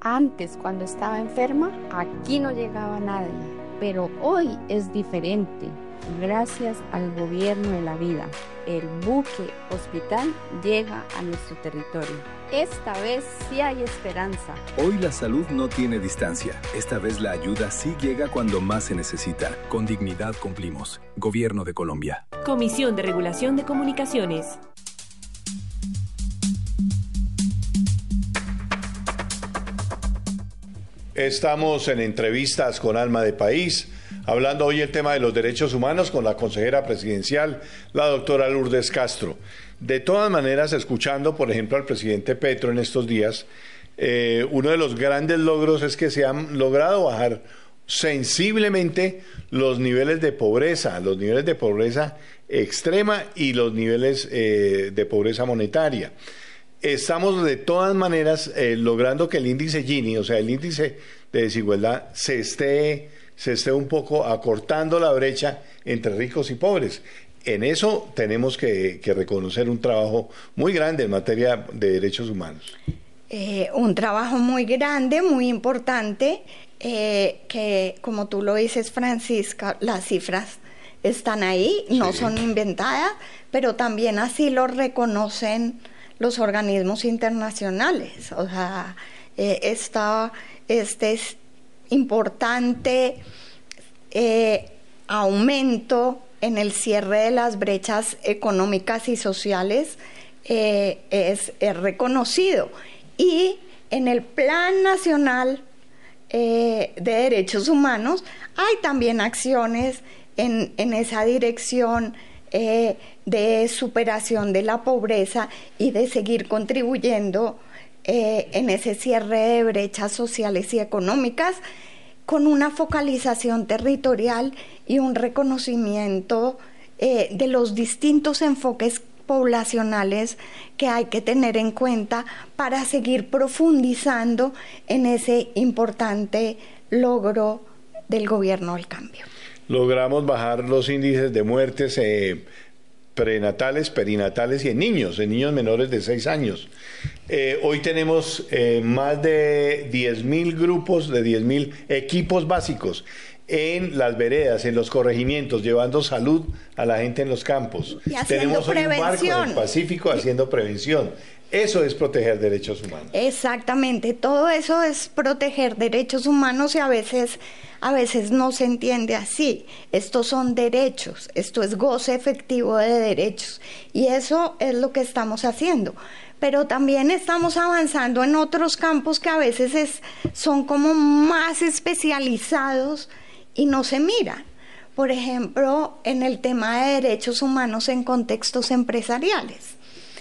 Antes, cuando estaba enferma, aquí no llegaba nadie, pero hoy es diferente. Gracias al gobierno de la vida, el buque hospital llega a nuestro territorio. Esta vez sí hay esperanza. Hoy la salud no tiene distancia. Esta vez la ayuda sí llega cuando más se necesita. Con dignidad cumplimos. Gobierno de Colombia. Comisión de Regulación de Comunicaciones. Estamos en Entrevistas con Alma de País, hablando hoy el tema de los derechos humanos con la consejera presidencial, la doctora Lourdes Castro. De todas maneras, escuchando, por ejemplo, al presidente Petro en estos días, uno de los grandes logros es que se han logrado bajar sensiblemente los niveles de pobreza extrema y los niveles de pobreza monetaria. Estamos de todas maneras logrando que el índice Gini, o sea, el índice de desigualdad, se esté un poco acortando la brecha entre ricos y pobres. En eso tenemos que reconocer un trabajo muy grande en materia de derechos humanos. Un trabajo muy grande, muy importante, que como tú lo dices, Francisca, las cifras están ahí, no son inventadas, pero también así lo reconocen los organismos internacionales. O sea, este es importante aumento en el cierre de las brechas económicas y sociales es reconocido. Y en el Plan Nacional de Derechos Humanos hay también acciones en esa dirección de superación de la pobreza y de seguir contribuyendo en ese cierre de brechas sociales y económicas, con una focalización territorial y un reconocimiento de los distintos enfoques poblacionales que hay que tener en cuenta para seguir profundizando en ese importante logro del gobierno del cambio. Logramos bajar los índices de muertes prenatales, perinatales y en niños menores de 6 años. Hoy tenemos más de 10.000 grupos, de 10.000 equipos básicos en las veredas, en los corregimientos, llevando salud a la gente en los campos. Y haciendo tenemos hoy un barco en el Pacífico haciendo prevención. Eso es proteger derechos humanos. Exactamente, todo eso es proteger derechos humanos y a veces no se entiende así. Estos son derechos, esto es goce efectivo de derechos y eso es lo que estamos haciendo. Pero también estamos avanzando en otros campos que a veces son como más especializados y no se miran. Por ejemplo, en el tema de derechos humanos en contextos empresariales.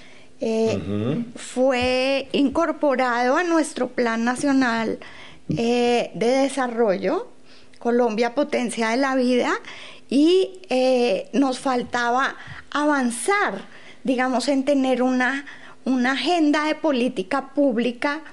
Fue incorporado a nuestro Plan Nacional de Desarrollo, Colombia Potencia de la Vida, y nos faltaba avanzar, digamos, en tener una agenda de política pública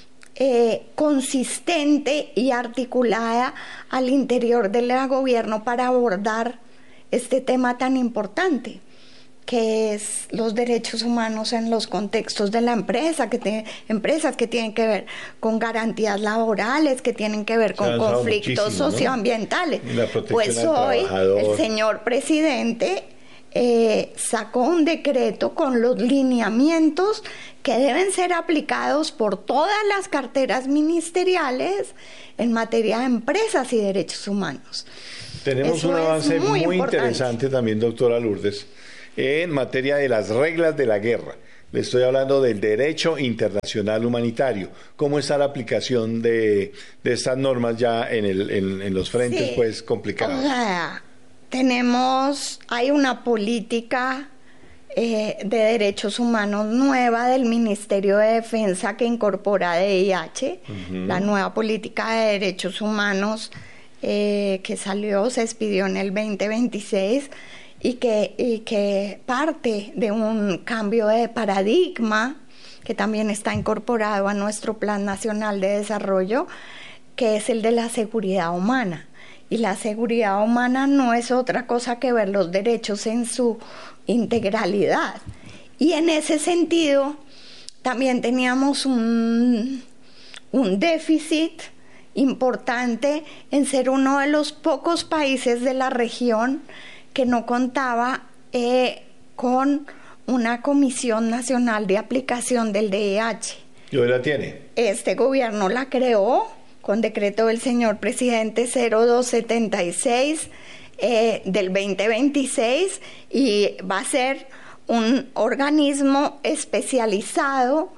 consistente y articulada al interior del gobierno para abordar este tema tan importante, que es los derechos humanos en los contextos de la empresa, empresas que tienen que ver con garantías laborales, que tienen que ver con conflictos socioambientales. ¿No? Pues hoy el señor presidente sacó un decreto con los lineamientos que deben ser aplicados por todas las carteras ministeriales en materia de empresas y derechos humanos. Tenemos un avance muy interesante también, doctora Lourdes, en materia de las reglas de la guerra. Le estoy hablando del derecho internacional humanitario. ¿Cómo está la aplicación de estas normas ya en los frentes pues complicados? O sea, hay una política de derechos humanos nueva del Ministerio de Defensa que incorpora DIH, la nueva política de derechos humanos que se expidió en el 2026 y que parte de un cambio de paradigma que también está incorporado a nuestro Plan Nacional de Desarrollo, que es el de la seguridad humana. Y la seguridad humana no es otra cosa que ver los derechos en su integralidad. Y en ese sentido, también teníamos un un déficit importante en ser uno de los pocos países de la región que no contaba con una Comisión Nacional de Aplicación del DIH. ¿Y hoy la tiene? Este gobierno la creó con decreto del señor presidente 0276 del 2026 y va a ser un organismo especializado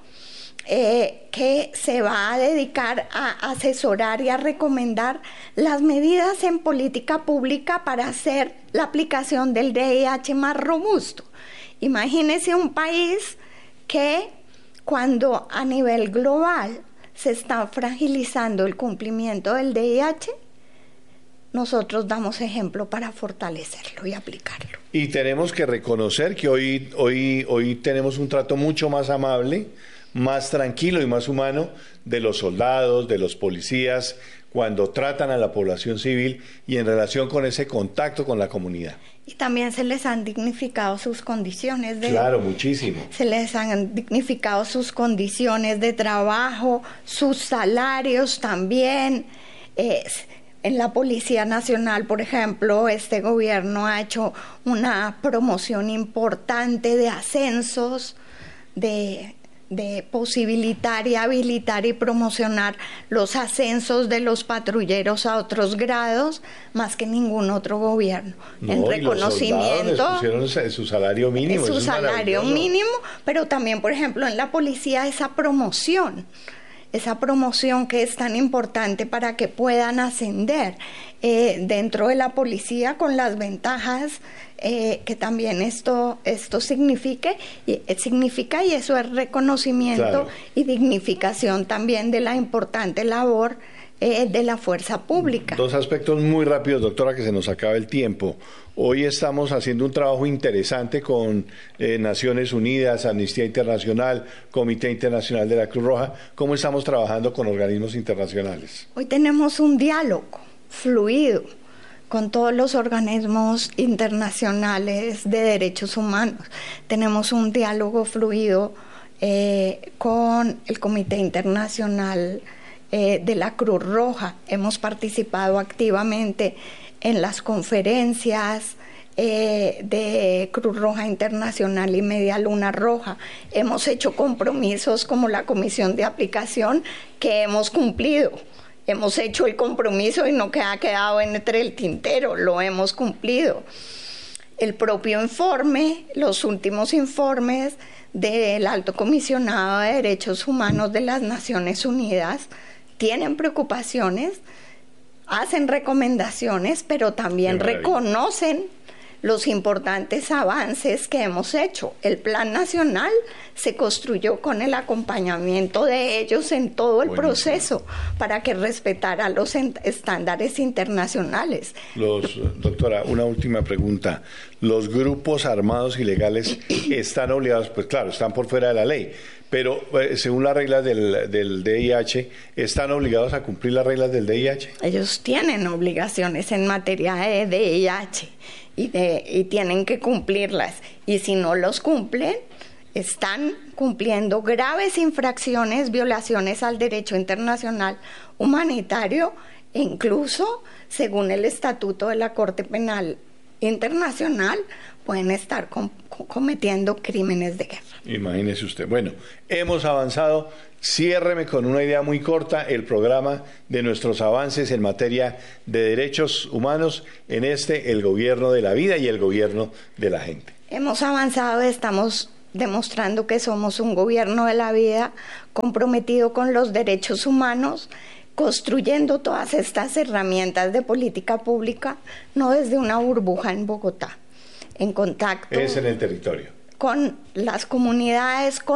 que se va a dedicar a asesorar y a recomendar las medidas en política pública para hacer la aplicación del DIH más robusto. Imagínese un país que cuando a nivel global se está fragilizando el cumplimiento del DIH, nosotros damos ejemplo para fortalecerlo y aplicarlo. Y tenemos que reconocer que hoy tenemos un trato mucho más amable, más tranquilo y más humano de los soldados, de los policías, cuando tratan a la población civil y en relación con ese contacto con la comunidad. Y también se les han dignificado sus condiciones de... Claro, muchísimo. Se les han dignificado sus condiciones de trabajo, sus salarios también. En la Policía Nacional, por ejemplo, este gobierno ha hecho una promoción importante de ascensos, de posibilitar y habilitar y promocionar los ascensos de los patrulleros a otros grados, más que ningún otro gobierno. En reconocimiento, los pusieron su salario mínimo. Su salario mínimo, pero también, por ejemplo, en la policía esa promoción que es tan importante para que puedan ascender dentro de la policía con las ventajas que también esto significa y eso es reconocimiento, claro, y dignificación también de la importante labor de la fuerza pública. Dos aspectos muy rápidos, doctora, que se nos acaba el tiempo. Hoy estamos haciendo un trabajo interesante con Naciones Unidas, Amnistía Internacional, Comité Internacional de la Cruz Roja. ¿Cómo estamos trabajando con organismos internacionales? Hoy tenemos un diálogo fluido con todos los organismos internacionales de derechos humanos. Tenemos un diálogo fluido con el Comité Internacional de la Cruz Roja. Hemos participado activamente en las conferencias de Cruz Roja Internacional y Media Luna Roja. Hemos hecho compromisos como la Comisión de Aplicación que hemos cumplido. Hemos hecho el compromiso y no ha quedado entre el tintero, lo hemos cumplido. El propio informe, los últimos informes del Alto Comisionado de Derechos Humanos de las Naciones Unidas tienen preocupaciones, hacen recomendaciones, pero también reconocen los importantes avances que hemos hecho. El Plan Nacional se construyó con el acompañamiento de ellos en todo el proceso para que respetara los estándares internacionales. Doctora, una última pregunta. ¿Los grupos armados ilegales están obligados? Pues claro, están por fuera de la ley, pero según las reglas del DIH, ¿están obligados a cumplir las reglas del DIH? Ellos tienen obligaciones en materia de DIH y tienen que cumplirlas. Y si no los cumplen, están cumpliendo graves infracciones, violaciones al derecho internacional humanitario e incluso, según el Estatuto de la Corte Penal Internacional, pueden estar cometiendo crímenes de guerra. Imagínese usted. Bueno, hemos avanzado. Ciérreme con una idea muy corta el programa de nuestros avances en materia de derechos humanos en el gobierno de la vida y el gobierno de la gente. Hemos avanzado, estamos demostrando que somos un gobierno de la vida comprometido con los derechos humanos, construyendo todas estas herramientas de política pública, no desde una burbuja en Bogotá, en contacto. Es en el territorio. Con las comunidades, con